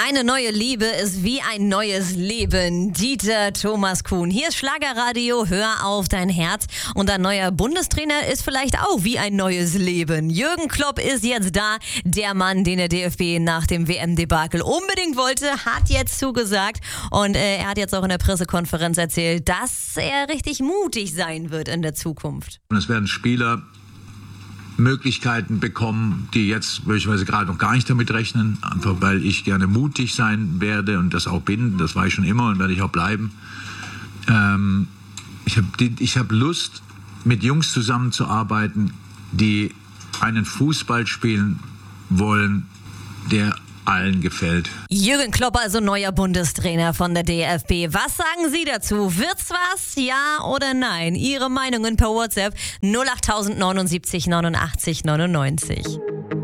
Eine neue Liebe ist wie ein neues Leben. Dieter Thomas Kuhn. Hier ist Schlagerradio, hör auf dein Herz. Und ein neuer Bundestrainer ist vielleicht auch wie ein neues Leben. Jürgen Klopp ist jetzt da. Der Mann, den der DFB nach dem WM-Debakel unbedingt wollte, hat jetzt zugesagt. Und er hat jetzt auch in der Pressekonferenz erzählt, dass er richtig mutig sein wird in der Zukunft. Und es werden Spieler Möglichkeiten bekommen, die jetzt möglicherweise gerade noch gar nicht damit rechnen, einfach weil ich gerne mutig sein werde und das auch bin, das war ich schon immer und werde ich auch bleiben. Ich hab Lust, mit Jungs zusammenzuarbeiten, die einen Fußball spielen wollen, der allen gefällt. Jürgen Klopp, also neuer Bundestrainer von der DFB. Was sagen Sie dazu? Wird's was? Ja oder nein? Ihre Meinungen per WhatsApp 08079 89 99.